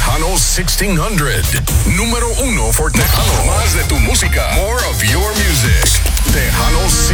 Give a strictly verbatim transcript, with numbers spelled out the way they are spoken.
Tejano sixteen hundred. Número uno for Tejano. Más de tu música. More of your music. Tejano